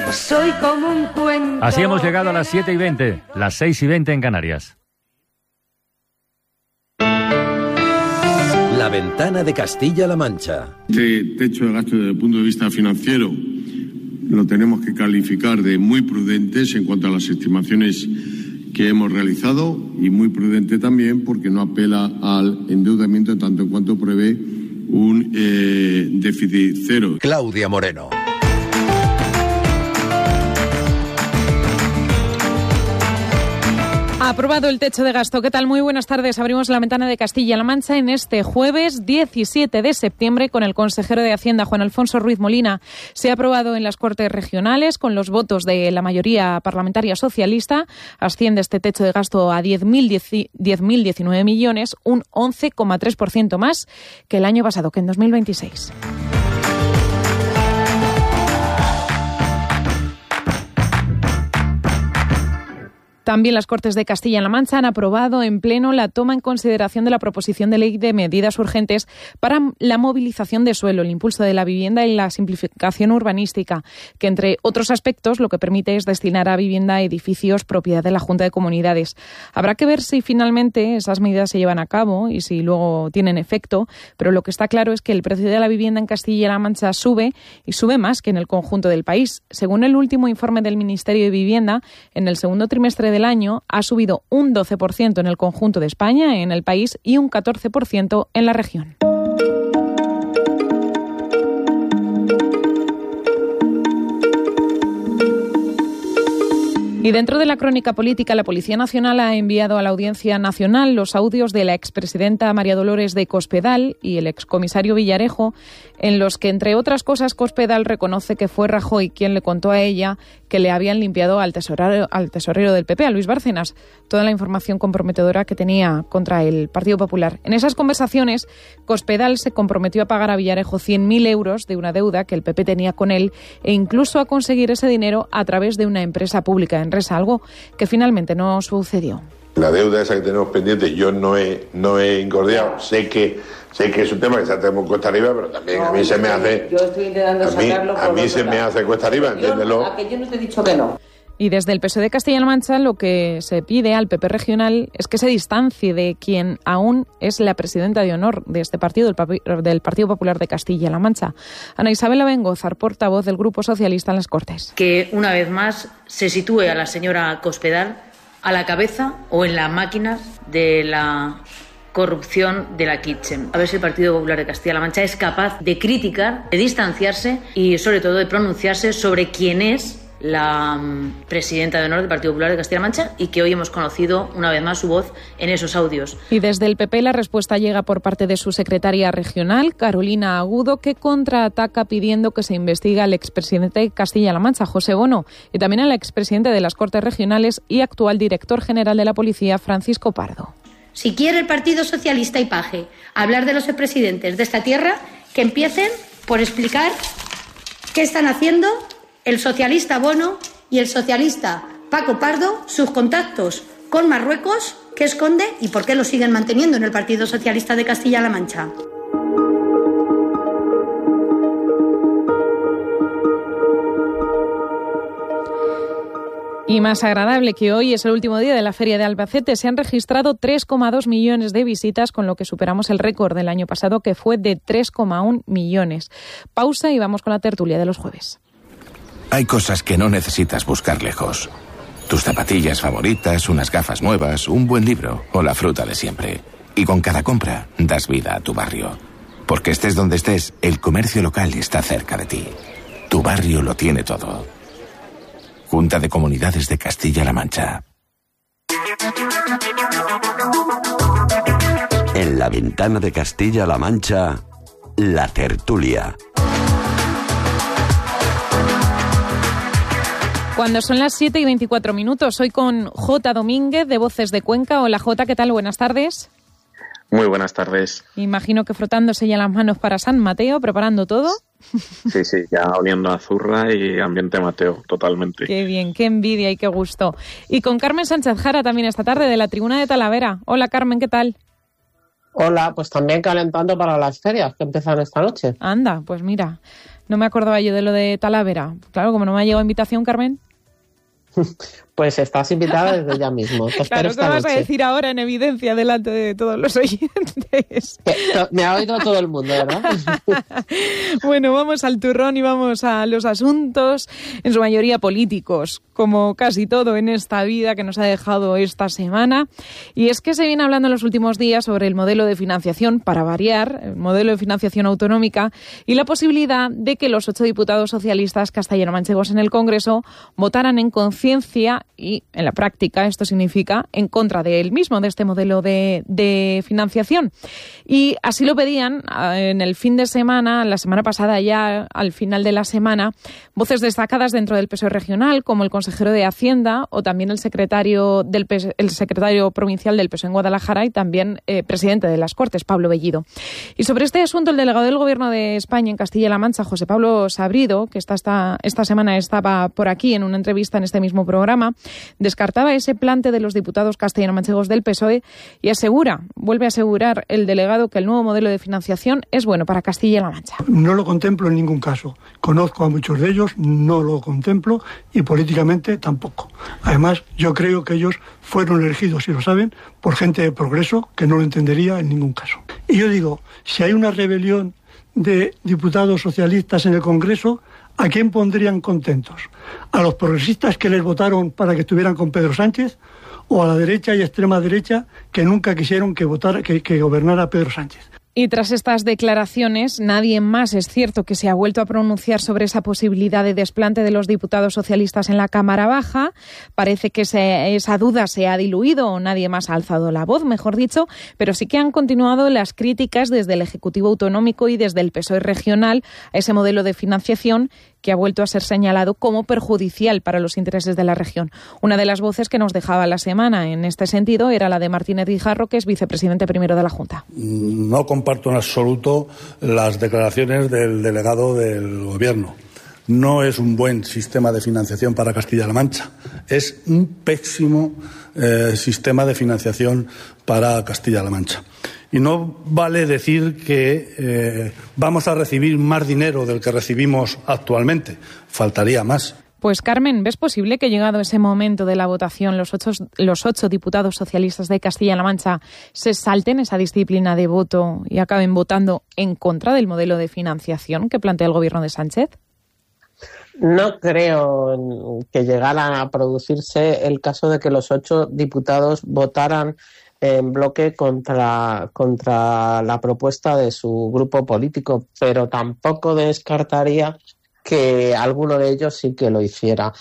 Soy como un cuento. Así hemos llegado a las 7:20, las 6:20 en Canarias. La ventana de Castilla-La Mancha. Este techo de gasto desde el punto de vista financiero lo tenemos que calificar de muy prudentes en cuanto a las estimaciones que hemos realizado, y muy prudente también porque no apela al endeudamiento en tanto en cuanto prevé un déficit cero. Claudia Moreno. Aprobado el techo de gasto. ¿Qué tal? Muy buenas tardes. Abrimos la ventana de Castilla-La Mancha en este jueves 17 de septiembre con el consejero de Hacienda, Juan Alfonso Ruiz Molina. Se ha aprobado en las Cortes Regionales con los votos de la mayoría parlamentaria socialista. Asciende este techo de gasto a 10.019 millones, un 11,3% más que el año pasado, que en 2026. También las Cortes de Castilla-La Mancha han aprobado en pleno la toma en consideración de la proposición de ley de medidas urgentes para la movilización de suelo, el impulso de la vivienda y la simplificación urbanística, que entre otros aspectos lo que permite es destinar a vivienda a edificios propiedad de la Junta de Comunidades. Habrá que ver si finalmente esas medidas se llevan a cabo y si luego tienen efecto, pero lo que está claro es que el precio de la vivienda en Castilla-La Mancha sube y sube más que en el conjunto del país. Según el último informe del Ministerio de Vivienda, en el segundo trimestre del año ha subido un 12% en el conjunto de España, en el país, y un 14% en la región. Y dentro de la crónica política, la Policía Nacional ha enviado a la Audiencia Nacional los audios de la expresidenta María Dolores de Cospedal y el excomisario Villarejo, en los que, entre otras cosas, Cospedal reconoce que fue Rajoy quien le contó a ella que le habían limpiado al tesorero del PP, a Luis Bárcenas, toda la información comprometedora que tenía contra el Partido Popular. En esas conversaciones, Cospedal se comprometió a pagar a Villarejo 100.000 euros de una deuda que el PP tenía con él e incluso a conseguir ese dinero a través de una empresa pública, Enresa, algo que finalmente no sucedió. La deuda esa que tenemos pendiente yo no he incordiado. Sé que es un tema que se hace muy cuesta arriba, pero también a mí se me hace... Yo estoy intentando sacarlo. A mí se me hace cuesta arriba, entiéndelo. A que yo no te he dicho que no. Y desde el PSOE de Castilla-La Mancha lo que se pide al PP regional es que se distancie de quien aún es la presidenta de honor de este partido, del Partido Popular de Castilla-La Mancha. Ana Isabel Abengozar, portavoz del Grupo Socialista en las Cortes. Que una vez más se sitúe a la señora Cospedal a la cabeza o en la máquina de la corrupción de la Kitchen. A ver si el Partido Popular de Castilla-La Mancha es capaz de criticar, de distanciarse y sobre todo de pronunciarse sobre quién es la presidenta de honor del Partido Popular de Castilla-La Mancha y que hoy hemos conocido una vez más su voz en esos audios. Y desde el PP la respuesta llega por parte de su secretaria regional, Carolina Agudo, que contraataca pidiendo que se investigue al expresidente de Castilla-La Mancha, José Bono, y también al expresidente de las Cortes Regionales y actual director general de la Policía, Francisco Pardo. Si quiere el Partido Socialista y Paje hablar de los expresidentes de esta tierra, que empiecen por explicar qué están haciendo el socialista Bono y el socialista Paco Pardo, sus contactos con Marruecos, qué esconde y por qué lo siguen manteniendo en el Partido Socialista de Castilla-La Mancha. Y más agradable que hoy es el último día de la Feria de Albacete. Se han registrado 3,2 millones de visitas, con lo que superamos el récord del año pasado, que fue de 3,1 millones. Pausa y vamos con la tertulia de los jueves. Hay cosas que no necesitas buscar lejos. Tus zapatillas favoritas, unas gafas nuevas, un buen libro o la fruta de siempre. Y con cada compra das vida a tu barrio. Porque estés donde estés, el comercio local está cerca de ti. Tu barrio lo tiene todo. Junta de Comunidades de Castilla-La Mancha. En la ventana de Castilla-La Mancha, la tertulia. Cuando son las 7:24, hoy con J. Domínguez, de Voces de Cuenca. Hola, J, ¿qué tal? Buenas tardes. Muy buenas tardes. Imagino que frotándose ya las manos para San Mateo, preparando todo. Sí, ya oliendo a zurra y ambiente Mateo, totalmente. Qué bien, qué envidia y qué gusto. Y con Carmen Sánchez Jara también esta tarde, de la Tribuna de Talavera. Hola, Carmen, ¿qué tal? Hola, pues también calentando para las ferias que empiezan esta noche. Anda, pues mira, No me acordaba yo de lo de Talavera. Claro, como no me ha llegado invitación, Carmen. Pues estás invitada desde ya mismo. Te claro, ¿qué vas noche. A decir ahora en evidencia delante de todos los oyentes? Me ha oído todo el mundo, ¿verdad? Bueno, vamos al turrón y vamos a los asuntos, en su mayoría políticos, como casi todo en esta vida que nos ha dejado esta semana. Y es que se viene hablando en los últimos días sobre el modelo de financiación, para variar, el modelo de financiación autonómica, y la posibilidad de que los 8 diputados socialistas castellano-manchegos en el Congreso votaran en conciencia y, en la práctica, esto significa en contra del mismo, de este modelo de financiación. Y así lo pedían en el fin de semana, la semana pasada ya, al final de la semana, voces destacadas dentro del PSOE regional, como el consejero de Hacienda o también el secretario provincial del PSOE en Guadalajara y también presidente de las Cortes, Pablo Bellido. Y sobre este asunto, el delegado del Gobierno de España en Castilla-La Mancha, José Pablo Sabrido, que esta semana estaba por aquí en una entrevista en este mismo programa, descartaba ese plante de los diputados castellano-manchegos del PSOE y vuelve a asegurar el delegado que el nuevo modelo de financiación es bueno para Castilla-La Mancha. No lo contemplo en ningún caso. Conozco a muchos de ellos, no lo contemplo y políticamente tampoco. Además, yo creo que ellos fueron elegidos, si lo saben, por gente de progreso que no lo entendería en ningún caso. Y yo digo, si hay una rebelión de diputados socialistas en el Congreso, ¿a quién pondrían contentos? ¿A los progresistas que les votaron para que estuvieran con Pedro Sánchez? ¿O a la derecha y extrema derecha que nunca quisieron que gobernara Pedro Sánchez? Y tras estas declaraciones, nadie más es cierto que se ha vuelto a pronunciar sobre esa posibilidad de desplante de los diputados socialistas en la Cámara Baja. Parece que esa duda se ha diluido o nadie más ha alzado la voz, mejor dicho, pero sí que han continuado las críticas desde el Ejecutivo Autonómico y desde el PSOE regional a ese modelo de financiación que ha vuelto a ser señalado como perjudicial para los intereses de la región. Una de las voces que nos dejaba la semana en este sentido era la de Martínez Guijarro, que es vicepresidente primero de la Junta. No comparto en absoluto las declaraciones del delegado del Gobierno. No es un buen sistema de financiación para Castilla-La Mancha. Es un pésimo sistema de financiación para Castilla-La Mancha. Y no vale decir que vamos a recibir más dinero del que recibimos actualmente. Faltaría más. Pues Carmen, ¿ves posible que llegado ese momento de la votación los ocho diputados socialistas de Castilla-La Mancha se salten esa disciplina de voto y acaben votando en contra del modelo de financiación que plantea el Gobierno de Sánchez? No creo que llegara a producirse el caso de que los 8 diputados votaran en bloque contra la propuesta de su grupo político, pero tampoco descartaría que alguno de ellos sí que lo hiciera.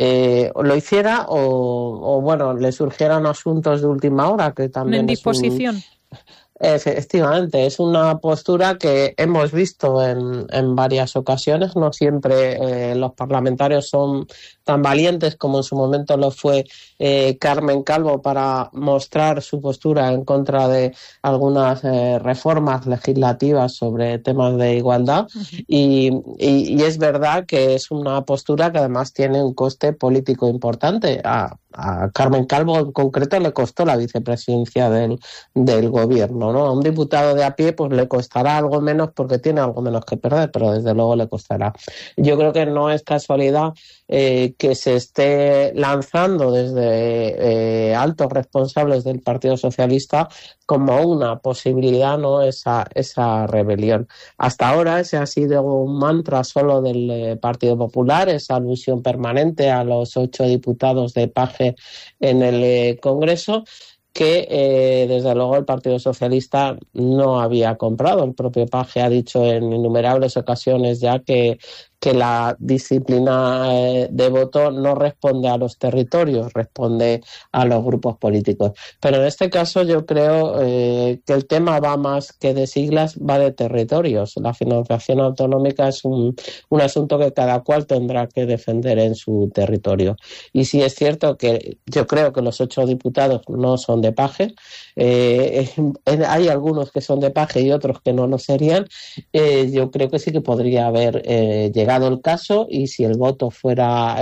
O bueno, le surgieran asuntos de última hora que también en disposición. Efectivamente, es una postura que hemos visto en varias ocasiones. No siempre los parlamentarios son tan valientes como en su momento lo fue Carmen Calvo para mostrar su postura en contra de algunas reformas legislativas sobre temas de igualdad. Uh-huh. Y es verdad que es una postura que además tiene un coste político importante. A Carmen Calvo en concreto le costó la vicepresidencia del Gobierno, ¿no? A un diputado de a pie pues le costará algo menos porque tiene algo menos que perder, pero desde luego le costará. Yo creo que no es casualidad que se esté lanzando desde altos responsables del Partido Socialista como una posibilidad, ¿no? Esa rebelión. Hasta ahora ese ha sido un mantra solo del Partido Popular, esa alusión permanente a los 8 diputados de Paje en el Congreso, que desde luego el Partido Socialista no había comprado. El propio Paje ha dicho en innumerables ocasiones ya que la disciplina de voto no responde a los territorios, responde a los grupos políticos. Pero en este caso yo creo que el tema va más que de siglas, va de territorios. La financiación autonómica es un asunto que cada cual tendrá que defender en su territorio. Y sí es cierto que yo creo que los 8 diputados no son de Paje. Hay algunos que son de Paje y otros que no lo serían. Yo creo que sí que podría haber llegado el caso, y si el voto fuera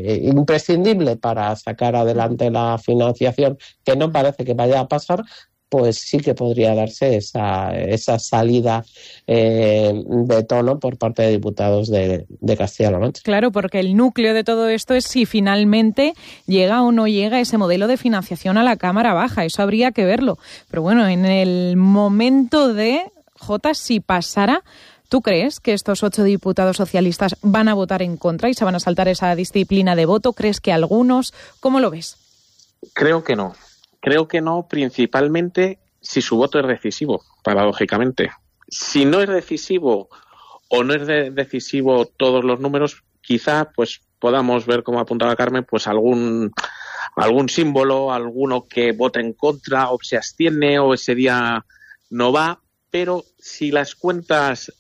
imprescindible para sacar adelante la financiación, que no parece que vaya a pasar, pues sí que podría darse esa salida de tono por parte de diputados de Castilla-La Mancha. Claro, porque el núcleo de todo esto es si finalmente llega o no llega ese modelo de financiación a la Cámara Baja. Eso habría que verlo. Pero bueno, en el momento de, Jota, si pasara, ¿tú crees que estos 8 diputados socialistas van a votar en contra y se van a saltar esa disciplina de voto? ¿Crees que algunos? ¿Cómo lo ves? Creo que no. Creo que no, principalmente si su voto es decisivo, paradójicamente. Si no es decisivo o no es decisivo todos los números, quizá pues podamos ver, como apuntaba Carmen, pues algún símbolo, alguno que vote en contra o se abstiene o ese día no va, pero si las cuentas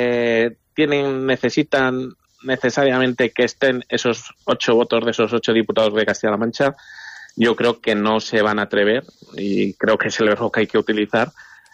necesitan necesariamente que estén esos 8 votos de esos 8 diputados de Castilla-La Mancha, yo creo que no se van a atrever, y creo que es el error que hay que utilizar,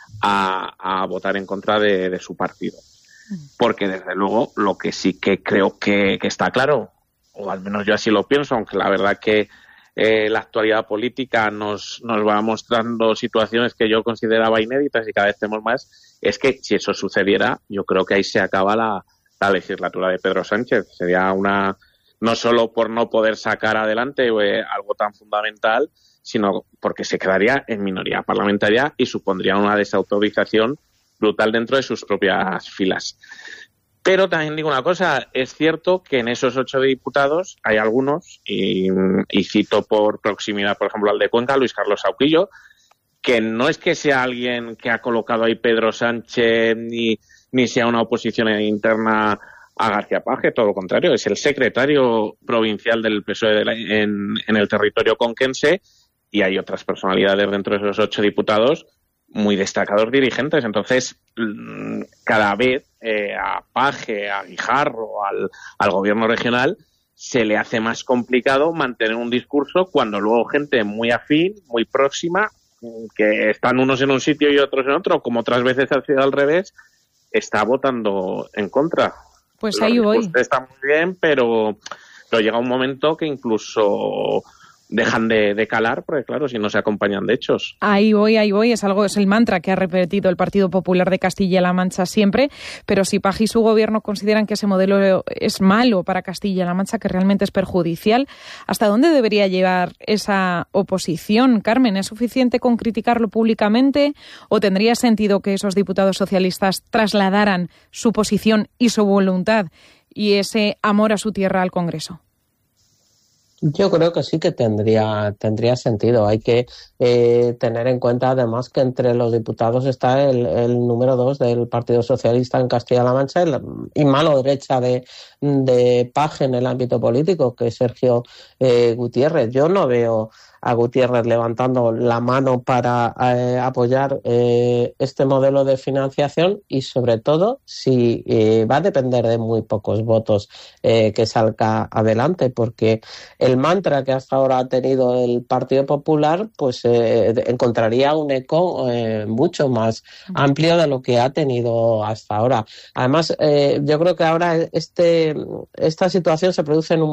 a votar en contra de su partido. Porque desde luego lo que sí que creo que está claro, o al menos yo así lo pienso, aunque la verdad que la actualidad política nos va mostrando situaciones que yo consideraba inéditas y cada vez tenemos más, es que si eso sucediera, yo creo que ahí se acaba la legislatura de Pedro Sánchez. Sería no solo por no poder sacar adelante algo tan fundamental, sino porque se quedaría en minoría parlamentaria y supondría una desautorización brutal dentro de sus propias filas. Pero también digo una cosa, es cierto que en esos 8 diputados hay algunos, y cito por proximidad, por ejemplo, al de Cuenca, Luis Carlos Sauquillo, que no es que sea alguien que ha colocado ahí Pedro Sánchez ni sea una oposición interna a García Paje, todo lo contrario, es el secretario provincial del PSOE en el territorio conquense, y hay otras personalidades dentro de esos 8 diputados muy destacados dirigentes. Entonces, cada vez a Paje, a Guijarro, al gobierno regional, se le hace más complicado mantener un discurso cuando luego gente muy afín, muy próxima, que están unos en un sitio y otros en otro, como otras veces ha sido al revés, está votando en contra. Pues ahí voy. Está muy bien, pero llega un momento que incluso dejan de calar, porque claro, si no se acompañan de hechos. Ahí voy, es el mantra que ha repetido el Partido Popular de Castilla-La Mancha siempre, pero si Paje y su gobierno consideran que ese modelo es malo para Castilla-La Mancha, que realmente es perjudicial, ¿hasta dónde debería llevar esa oposición? Carmen, ¿es suficiente con criticarlo públicamente o tendría sentido que esos diputados socialistas trasladaran su posición y su voluntad y ese amor a su tierra al Congreso? Yo creo que sí que tendría sentido. Hay que tener en cuenta además que entre los diputados está el número 2 del Partido Socialista en Castilla-La Mancha y mano derecha de Paje en el ámbito político, que es Sergio Gutiérrez. Yo no veo a Gutiérrez levantando la mano para apoyar este modelo de financiación, y sobre todo si va a depender de muy pocos votos que salga adelante, porque el mantra que hasta ahora ha tenido el Partido Popular pues encontraría un eco mucho más amplio de lo que ha tenido hasta ahora. Además, yo creo que ahora esta situación se produce en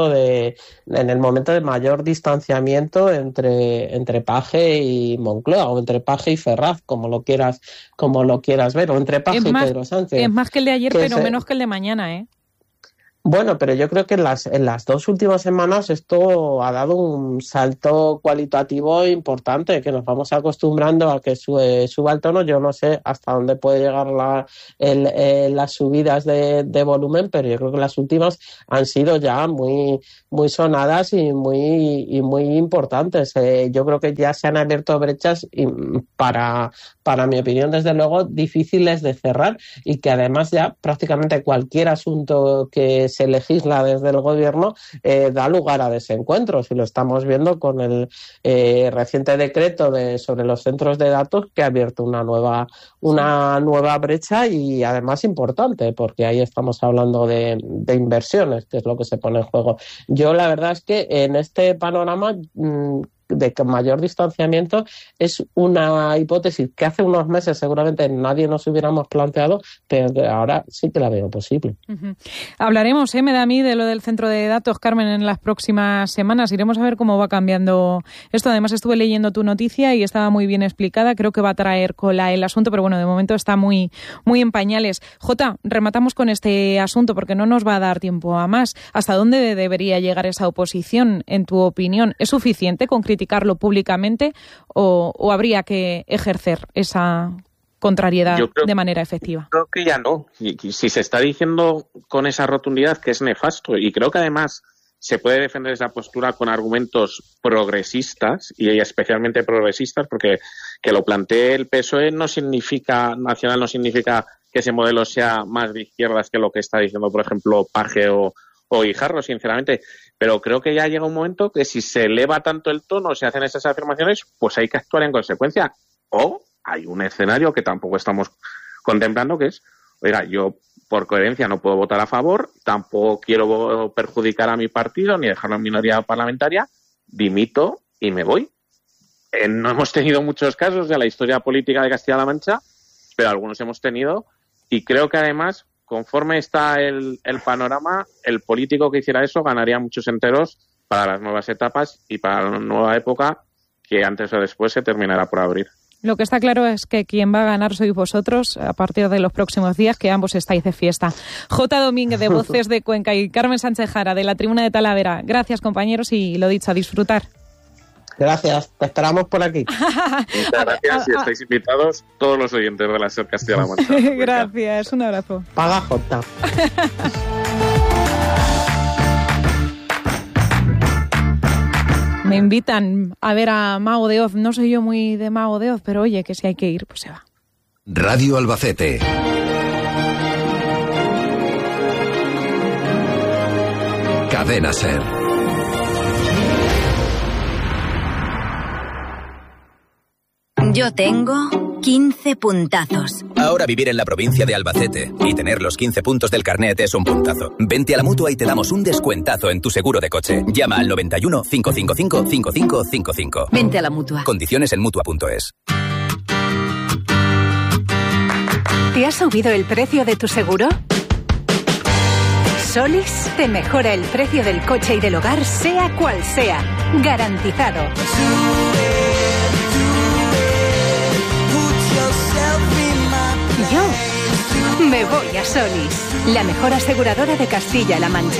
el momento de mayor distanciamiento entre Paje y Moncloa, o entre Paje y Ferraz, como lo quieras ver, o entre Paje y Pedro Sánchez. Es más que el de ayer, pero menos que el de mañana, ¿eh? Bueno, pero yo creo que en las 2 últimas semanas esto ha dado un salto cualitativo importante, que nos vamos acostumbrando a que suba el tono. Yo no sé hasta dónde puede llegar las subidas de volumen, pero yo creo que las últimas han sido ya muy, muy sonadas y muy importantes. Yo creo que ya se han abierto brechas para mi opinión, desde luego, difíciles de cerrar, y que además ya prácticamente cualquier asunto que se legisla desde el gobierno da lugar a desencuentros, y lo estamos viendo con el reciente decreto sobre los centros de datos, que ha abierto una nueva brecha, y además importante, porque ahí estamos hablando de inversiones, que es lo que se pone en juego. Yo la verdad es que en este panorama mayor distanciamiento es una hipótesis que hace unos meses seguramente nadie nos hubiéramos planteado, pero que ahora sí que la veo posible. Uh-huh. Hablaremos, me da a mí, de lo del centro de datos, Carmen, en las próximas semanas. Iremos a ver cómo va cambiando esto. Además, estuve leyendo tu noticia y estaba muy bien explicada. Creo que va a traer cola el asunto, pero bueno, de momento está muy, muy en pañales. Jota, rematamos con este asunto porque no nos va a dar tiempo a más. ¿Hasta dónde debería llegar esa oposición, en tu opinión? ¿Es suficiente con criticarlo públicamente o habría que ejercer esa contrariedad de manera efectiva? Creo que ya no. Si se está diciendo con esa rotundidad que es nefasto, y creo que además se puede defender esa postura con argumentos progresistas, y especialmente progresistas, porque que lo plantee el PSOE nacional no significa que ese modelo sea más de izquierdas que lo que está diciendo, por ejemplo, Paje o Guijarro, sinceramente. Pero creo que ya llega un momento que si se eleva tanto el tono, se hacen esas afirmaciones, pues hay que actuar en consecuencia. O hay un escenario que tampoco estamos contemplando, que es, oiga, yo por coherencia no puedo votar a favor, tampoco quiero perjudicar a mi partido ni dejarlo en minoría parlamentaria, dimito y me voy. No hemos tenido muchos casos de la historia política de Castilla-La Mancha, pero algunos hemos tenido, y creo que además, conforme está el panorama, el político que hiciera eso ganaría muchos enteros para las nuevas etapas y para la nueva época que antes o después se terminará por abrir. Lo que está claro es que quien va a ganar sois vosotros a partir de los próximos días, que ambos estáis de fiesta. Jota Domínguez, de Voces de Cuenca, y Carmen Sánchez Jara, de la Tribuna de Talavera. Gracias, compañeros, y lo dicho, a disfrutar. Gracias, te esperamos por aquí. Muchas gracias, y estáis invitados todos los oyentes de la SER Castilla-La Mancha. Gracias, un abrazo. Paga Jota. Me invitan a ver a Mago de Oz. No soy yo muy de Mago de Oz, pero oye, que si hay que ir, pues se va. Radio Albacete. Cadena SER. Yo tengo 15 puntazos. Ahora vivir en la provincia de Albacete y tener los 15 puntos del carnet es un puntazo. Vente a la Mutua y te damos un descuentazo en tu seguro de coche. Llama al 91 555 5555. Vente a la Mutua. Condiciones en Mutua.es. ¿Te ha subido el precio de tu seguro? Solís te mejora el precio del coche y del hogar, sea cual sea. Garantizado. Yo me voy a Solís, la mejor aseguradora de Castilla-La Mancha.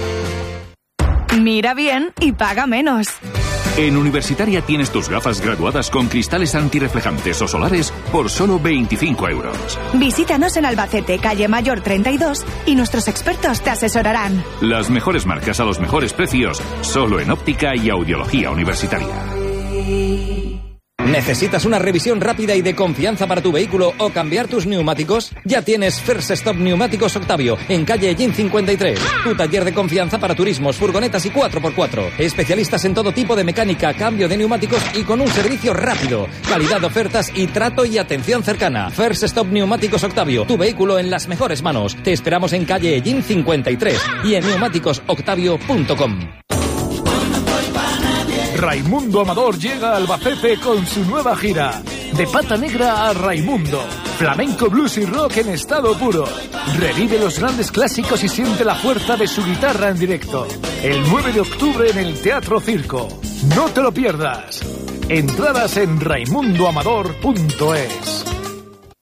Mira bien y paga menos. En Universitaria tienes tus gafas graduadas con cristales antirreflejantes o solares por solo 25 euros. Visítanos en Albacete, calle Mayor 32, y nuestros expertos te asesorarán. Las mejores marcas a los mejores precios, solo en óptica y audiología universitaria. ¿Necesitas una revisión rápida y de confianza para tu vehículo o cambiar tus neumáticos? Ya tienes First Stop Neumáticos Octavio, en calle Ellín 53. Tu taller de confianza para turismos, furgonetas y 4x4. Especialistas en todo tipo de mecánica, cambio de neumáticos y con un servicio rápido. Calidad de ofertas y trato y atención cercana. First Stop Neumáticos Octavio, tu vehículo en las mejores manos. Te esperamos en calle Ellín 53 y en neumáticosoctavio.com. Raimundo Amador llega a Albacete con su nueva gira. De Pata Negra a Raimundo. Flamenco, blues y rock en estado puro. Revive los grandes clásicos y siente la fuerza de su guitarra en directo. El 9 de octubre en el Teatro Circo. No te lo pierdas. Entradas en raimundoamador.es.